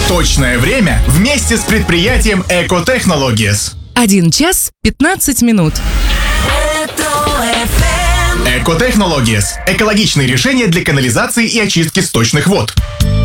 Точное время вместе с предприятием Эко Technologies. 1 час 15 минут. Эко Technologies – экологичные решения для канализации и очистки сточных вод.